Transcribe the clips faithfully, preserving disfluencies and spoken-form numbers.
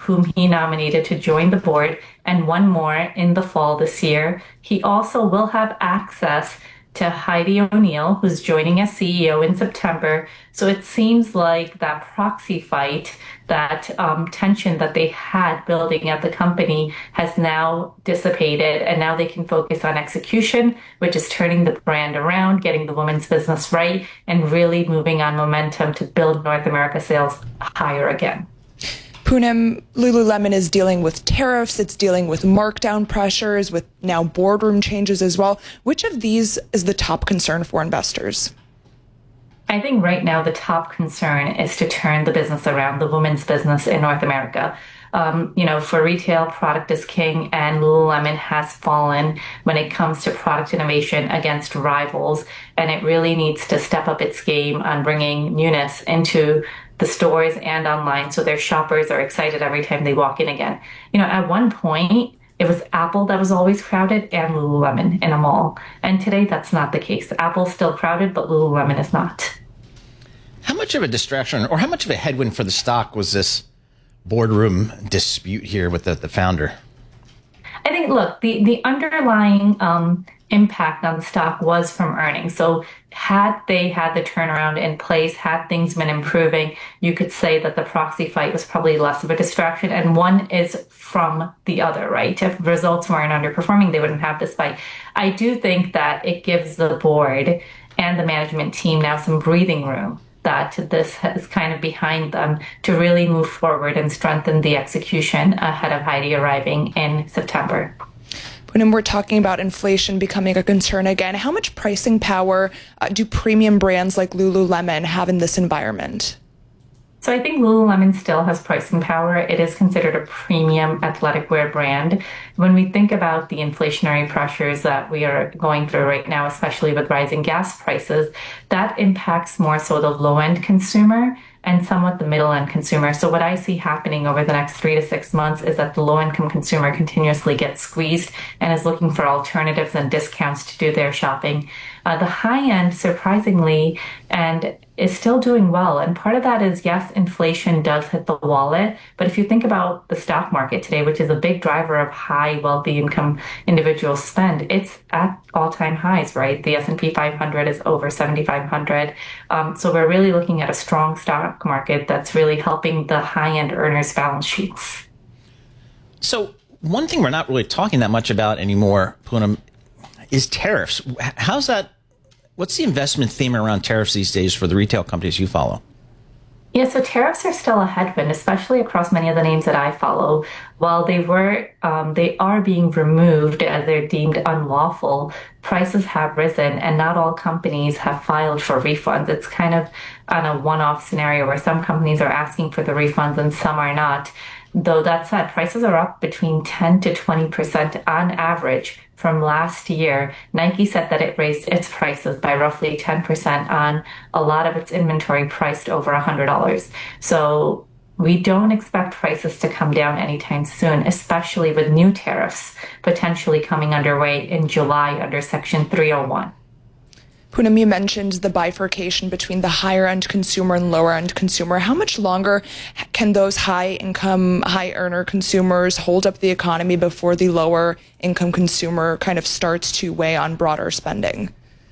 whom he nominated to join the board, and one more in the fall this year. He also will have access to Heidi O'Neill, who's joining as C E O in September. So it seems like that proxy fight, that um, tension that they had building at the company has now dissipated, and now they can focus on execution, which is turning the brand around, getting the women's business right, and really moving on momentum to build North America sales higher again. Poonam, Lululemon is dealing with tariffs, it's dealing with markdown pressures, with now boardroom changes as well. Which of these is the top concern for investors? I think right now the top concern is to turn the business around, the women's business in North America. Um, you know, for retail, product is king, and Lululemon has fallen when it comes to product innovation against rivals, and it really needs to step up its game on bringing newness into the stores and online, so their shoppers are excited every time they walk in again. You know, at one point, it was Apple that was always crowded and Lululemon in a mall. And today, that's not the case. Apple's still crowded, but Lululemon is not. How much of a distraction or how much of a headwind for the stock was this boardroom dispute here with the, the founder? I think, look, the, the underlying um, impact on the stock was from earnings. So had they had the turnaround in place, had things been improving, you could say that the proxy fight was probably less of a distraction. And one is from the other, right? If results weren't underperforming, they wouldn't have this fight. I do think that it gives the board and the management team now some breathing room, that this is kind of behind them to really move forward and strengthen the execution ahead of Heidi arriving in September. When we're talking about inflation becoming a concern again, how much pricing power uh, do premium brands like Lululemon have in this environment? So I think Lululemon still has pricing power. It is considered a premium athletic wear brand. When we think about the inflationary pressures that we are going through right now, especially with rising gas prices, that impacts more so the low-end consumer and somewhat the middle-end consumer. So what I see happening over the next three to six months is that the low-income consumer continuously gets squeezed and is looking for alternatives and discounts to do their shopping. Uh, the high-end, surprisingly, and is still doing well. And part of that is, yes, inflation does hit the wallet. But if you think about the stock market today, which is a big driver of high wealthy income individual spend, it's at all-time highs, right? The S and P five hundred is over seventy-five hundred. Um, so we're really looking at a strong stock market that's really helping the high-end earners' balance sheets. So one thing we're not really talking that much about anymore, Poonam, is tariffs. How's that? What's the investment theme around tariffs these days for the retail companies you follow? Yeah, so tariffs are still a headwind, especially across many of the names that I follow. While they were, um, they are being removed as they're deemed unlawful, prices have risen, and not all companies have filed for refunds. It's kind of on a one-off scenario where some companies are asking for the refunds and some are not. Though that said, prices are up between ten to twenty percent on average from last year. Nike said that it raised its prices by roughly ten percent on a lot of its inventory priced over one hundred dollars. So we don't expect prices to come down anytime soon, especially with new tariffs potentially coming underway in July under Section three oh one. Poonam, you mentioned the bifurcation between the higher-end consumer and lower-end consumer. How much longer can those high-income, high-earner consumers hold up the economy before the lower-income consumer kind of starts to weigh on broader spending?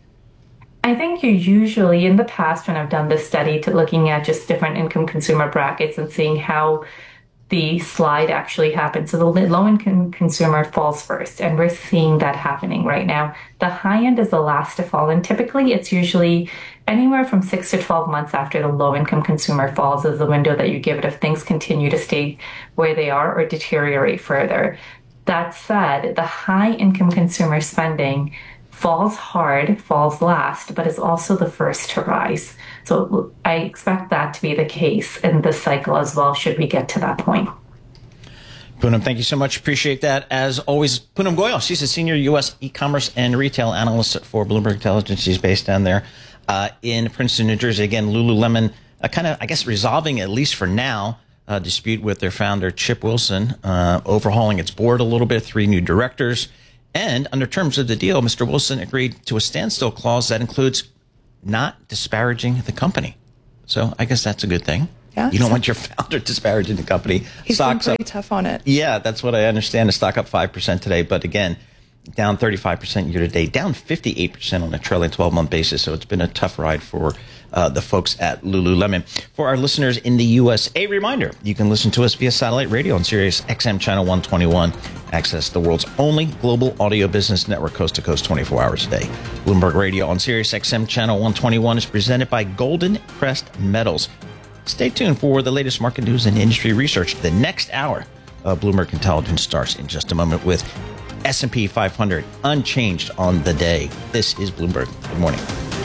I think you usually, in the past, when I've done this study to looking at just different income consumer brackets and seeing how the slide actually happens. So the low-income consumer falls first, and we're seeing that happening right now. The high end is the last to fall, and typically it's usually anywhere from six to twelve months after the low-income consumer falls is the window that you give it if things continue to stay where they are or deteriorate further. That said, the high-income consumer spending falls hard, falls last, but is also the first to rise. So I expect that to be the case in this cycle as well, should we get to that point. Poonam, thank you so much. Appreciate that. As always, Poonam Goyal, she's a senior U S e-commerce and retail analyst for Bloomberg Intelligence. She's based down there uh, in Princeton, New Jersey. Again, Lululemon uh, kind of, I guess, resolving, at least for now, a dispute with their founder, Chip Wilson, uh, overhauling its board a little bit, three new directors. And under terms of the deal, Mister Wilson agreed to a standstill clause that includes not disparaging the company. So I guess that's a good thing. Yeah, you don't so want your founder disparaging the company. He's Stocks been pretty up, tough on it. Yeah, that's what I understand. The stock up five percent today, but again, down thirty-five percent year to date, down fifty-eight percent on a trailing twelve-month basis. So it's been a tough ride for uh, the folks at Lululemon. For our listeners in the U S, a reminder, you can listen to us via satellite radio on Sirius X M Channel one twenty-one. Access the world's only global audio business network, coast to coast, twenty-four hours a day. Bloomberg Radio on Sirius X M Channel one twenty-one is presented by Golden Crest Metals. Stay tuned for the latest market news and industry research. The next hour of Bloomberg Intelligence starts in just a moment with S and P five hundred unchanged on the day. This is Bloomberg. Good morning.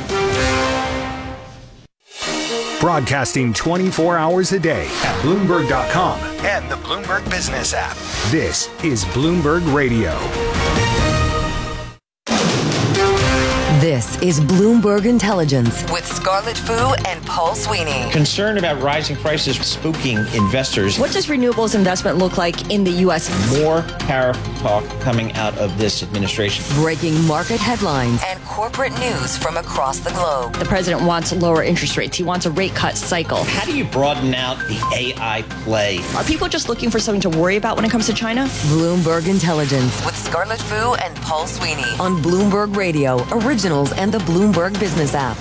Broadcasting twenty-four hours a day at Bloomberg dot com and the Bloomberg Business app. This is Bloomberg Radio. This is Bloomberg Intelligence with Scarlett Fu and Paul Sweeney. Concern about rising prices spooking investors. What does renewables investment look like in the U S? More tariff talk coming out of this administration. Breaking market headlines and corporate news from across the globe. The president wants lower interest rates. He wants a rate cut cycle. How do you broaden out the A I play? Are people just looking for something to worry about when it comes to China? Bloomberg Intelligence with Scarlett Fu and Paul Sweeney on Bloomberg Radio, Originals and the Bloomberg Business app.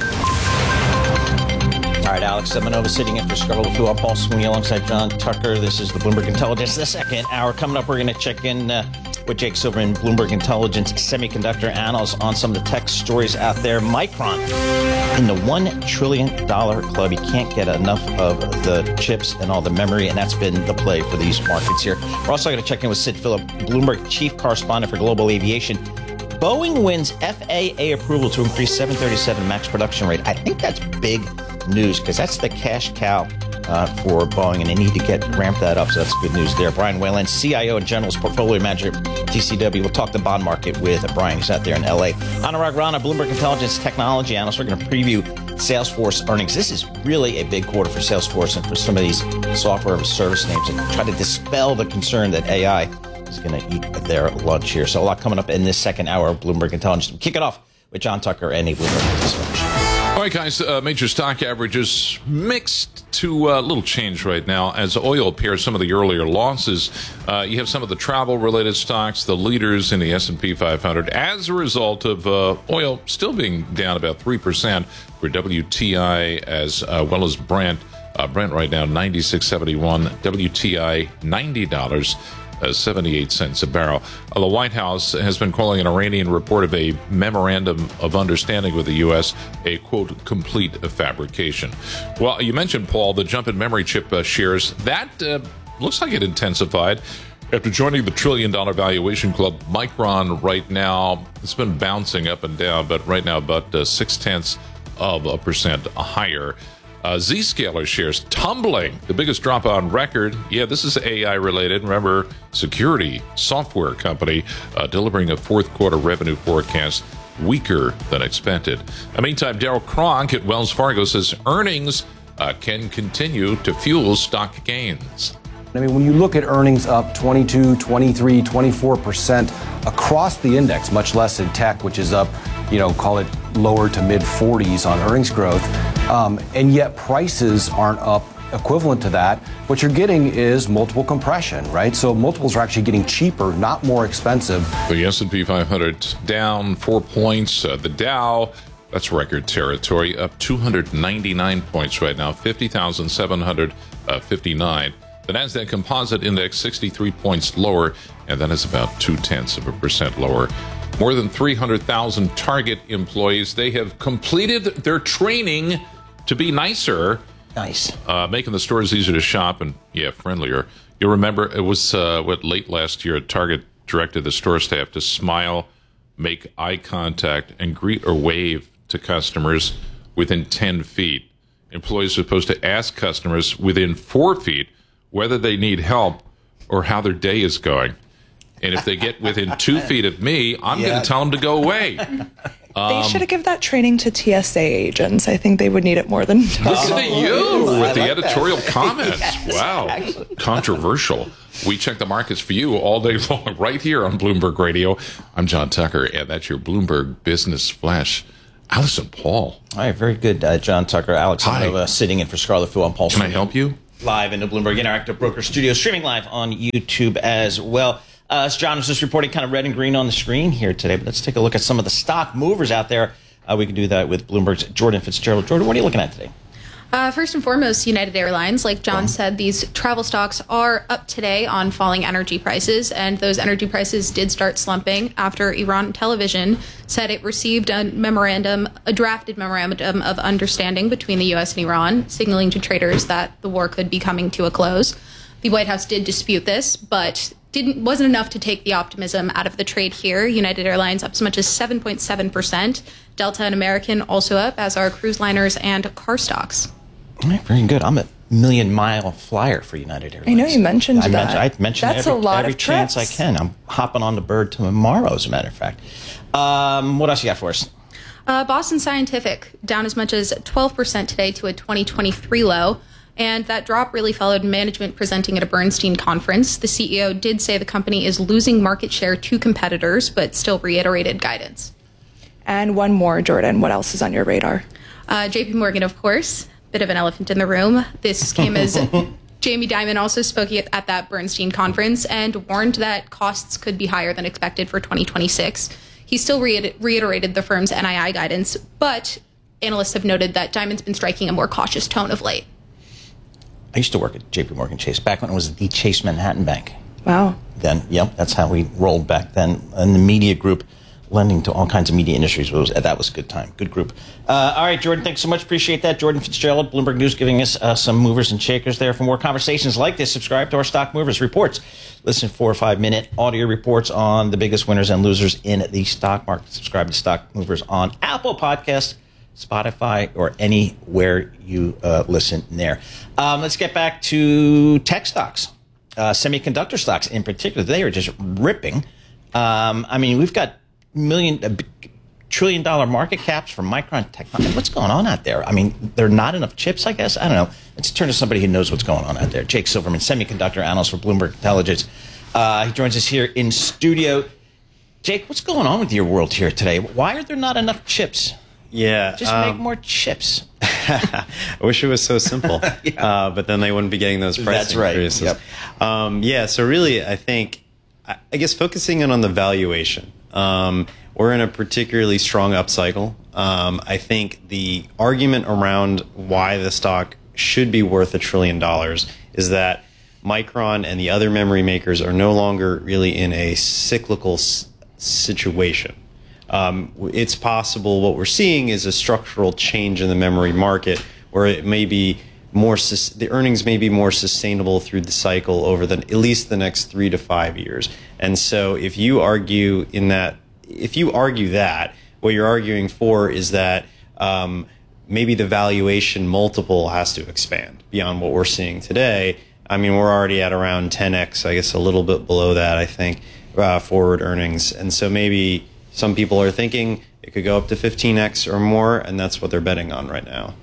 All right, Alex Semenova sitting in for Scarlett Fu. I'm Paul Sweeney alongside John Tucker. This is the Bloomberg Intelligence. The second hour coming up, we're going to check in uh, with Jake Silverman, Bloomberg Intelligence semiconductor analyst, on some of the tech stories out there. Micron in the one trillion dollars club. You can't get enough of the chips and all the memory, and that's been the play for these markets here. We're also going to check in with Sid Phillip, Bloomberg chief correspondent for global aviation. Boeing wins F A A approval to increase seven thirty-seven MAX production rate. I think that's big news because that's the cash cow uh, for Boeing, and they need to get ramp that up. So that's good news there. Brian Whalen, C I O and General's Portfolio Manager at T C W. We'll talk the bond market with Brian, who's out there in L A. Anurag Rana, Bloomberg Intelligence Technology Analyst. We're going to preview Salesforce earnings. This is really a big quarter for Salesforce and for some of these software as a service names, and try to dispel the concern that A I is going to eat their lunch here. So a lot coming up in this second hour of Bloomberg Intelligence. We'll kick it off with John Tucker and the Bloomberg Business Flash. All right, guys, uh, major stock averages mixed to a uh, little change right now as oil pairs some of the earlier losses. Uh, you have some of the travel-related stocks, the leaders in the S and P five hundred, as a result of uh, oil still being down about three percent for W T I as uh, well as Brent. Uh, Brent right now ninety-six seventy-one, W T I ninety dollars. Uh, seventy-eight cents a barrel. Uh, the White House has been calling an Iranian report of a memorandum of understanding with the U S a, quote, complete fabrication. Well, you mentioned, Paul, the jump in memory chip uh, shares. That uh, looks like it intensified after joining the trillion-dollar valuation club. Micron right now, it's been bouncing up and down, but right now about uh, six-tenths of a percent higher. Uh, Zscaler shares tumbling, the biggest drop on record. Yeah, this is A I related. Remember, security software company uh, delivering a fourth quarter revenue forecast weaker than expected. In the meantime, Daryl Kronk at Wells Fargo says earnings uh, can continue to fuel stock gains. I mean, when you look at earnings up twenty-two, twenty-three, twenty-four percent across the index, much less in tech, which is up, you know, call it lower to mid forties on earnings growth, um, and yet prices aren't up equivalent to that, what you're getting is multiple compression, right? So multiples are actually getting cheaper, not more expensive. The S and P five hundred down four points. Uh, the Dow, that's record territory, up two hundred ninety-nine points right now, fifty thousand seven hundred fifty-nine. The NASDAQ Composite Index, sixty-three points lower, and that is about two-tenths of a percent lower. More than three hundred thousand Target employees, they have completed their training to be nicer. Nice. Uh, making the stores easier to shop and, yeah, friendlier. You'll remember it was, uh, what, late last year, Target directed the store staff to smile, make eye contact, and greet or wave to customers within ten feet. Employees are supposed to ask customers within four feet whether they need help or how their day is going. And if they get within two feet of me, I'm yeah. going to tell them to go away. They should have given that training to T S A agents. I think they would need it more than Listen oh, to you with like the editorial that. comments. Yes, wow. actually. Controversial. We check the markets for you all day long right here on Bloomberg Radio. I'm John Tucker, and that's your Bloomberg Business Flash. Allison Paul. All right, very good, uh, John Tucker. Alex Hi. Semenova sitting in for Scarlett Fu. I'm Paul Can I Sweeney. help you? live in the Bloomberg Interactive Broker Studio, streaming live on YouTube as well. Uh, as John was just reporting, kind of red and green on the screen here today, but let's take a look at some of the stock movers out there. Uh, we can do that with Bloomberg's Jordan Fitzgerald. Jordan, what are you looking at today? Uh, first and foremost, United Airlines. Like John said, these travel stocks are up today on falling energy prices, and those energy prices did start slumping after Iran Television said it received a memorandum, a drafted memorandum of understanding between the U S and Iran, signaling to traders that the war could be coming to a close. The White House did dispute this, but didn't wasn't enough to take the optimism out of the trade here. United Airlines up as much as seven point seven percent. Delta and American also up, as are cruise liners and car stocks. All right, very good. I'm a million mile flyer for United Airlines. I know you mentioned I that. Mentioned, I mentioned That's every, a lot every of chance trips. I can. I'm hopping on the bird tomorrow, as a matter of fact. Um, what else you got for us? Uh, Boston Scientific down as much as twelve percent today to a twenty twenty-three low. And that drop really followed management presenting at a Bernstein conference. The C E O did say the company is losing market share to competitors, but still reiterated guidance. And one more, Jordan. What else is on your radar? Uh, J P Morgan, of course. Bit of an elephant in the room. This came as Jamie Dimon also spoke at, at that Bernstein conference and warned that costs could be higher than expected for twenty twenty-six. He still re- reiterated the firm's N I I guidance, but analysts have noted that Dimon's been striking a more cautious tone of late. I used to work at J P Morgan Chase back when it was the Chase Manhattan Bank. Wow. Then, yep, that's how we rolled back then. And the media group, lending to all kinds of media industries, was, that was a good time. Good group. Uh, all right, Jordan, thanks so much. Appreciate that. Jordan Fitzgerald, Bloomberg News, giving us uh, some movers and shakers there. For more conversations like this, subscribe to our Stock Movers Reports. Listen to four or five minute audio reports on the biggest winners and losers in the stock market. Subscribe to Stock Movers on Apple Podcasts, Spotify, or anywhere you uh, listen there. Um, let's get back to tech stocks. Uh, semiconductor stocks in particular, they are just ripping. Um, I mean, we've got million, uh, trillion dollar market caps for Micron Technology. What's going on out there? I mean, there are not enough chips, I guess. I don't know. Let's turn to somebody who knows what's going on out there. Jake Silverman, semiconductor analyst for Bloomberg Intelligence. Uh, he joins us here in studio. Jake, what's going on with your world here today? Why are there not enough chips? Yeah. Just um, make more chips. I wish it was so simple, yeah. uh, but then they wouldn't be getting those price That's right. increases. Yep. Um, yeah, so really, I think, I guess focusing in on the valuation. Um, we're in a particularly strong upcycle. Um, I think the argument around why the stock should be worth a trillion dollars is that Micron and the other memory makers are no longer really in a cyclical s- situation. Um, it's possible what we're seeing is a structural change in the memory market where it may be more, sus- the earnings may be more sustainable through the cycle over the, at least the next three to five years. And so if you argue in that, if you argue that, what you're arguing for is that um, maybe the valuation multiple has to expand beyond what we're seeing today. I mean, we're already at around ten x, I guess a little bit below that, I think, uh, forward earnings. And so maybe some people are thinking it could go up to fifteen x or more, and that's what they're betting on right now.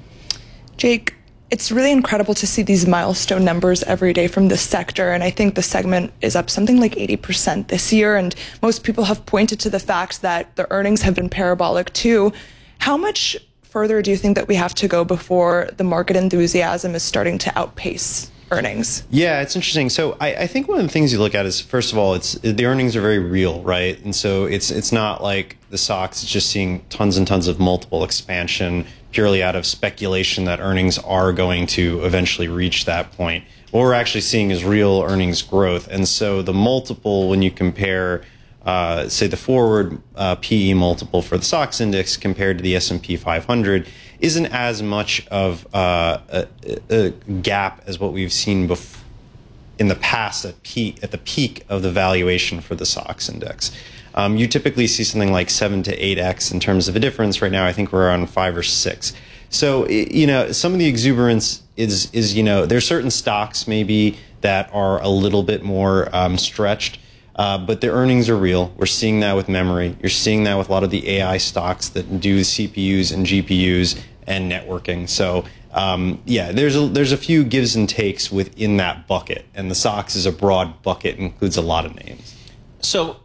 Jake, it's really incredible to see these milestone numbers every day from this sector, and I think the segment is up something like eighty percent this year, and most people have pointed to the fact that the earnings have been parabolic too. How much further do you think that we have to go before the market enthusiasm is starting to outpace earnings? Yeah, it's interesting. So I, I think one of the things you look at is, first of all, it's the earnings are very real, right? And so it's it's not like the S O X is just seeing tons and tons of multiple expansion purely out of speculation that earnings are going to eventually reach that point. What we're actually seeing is real earnings growth. And so the multiple, when you compare, uh, say, the forward uh, P E multiple for the S O X index compared to the S and P five hundred, isn't as much of uh, a, a gap as what we've seen bef- in the past at, peak, at the peak of the valuation for the S O X index. Um, you typically see something like seven to eight x in terms of a difference. Right now, I think we're around five or six. So, you know, some of the exuberance is, is you know, there's certain stocks maybe that are a little bit more um, stretched, uh, but the earnings are real. We're seeing that with memory. You're seeing that with a lot of the A I stocks that do C P Us and G P Us and networking. So, um, yeah, there's a, there's a few gives and takes within that bucket, and the S O X is a broad bucket, includes a lot of names. So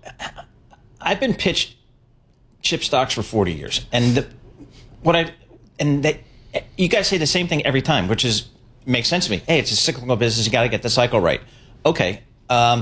I've been pitched chip stocks for forty years, and the, what I and that you guys say the same thing every time, which is makes sense to me. Hey, it's a cyclical business. You got to get the cycle right. Okay. Um,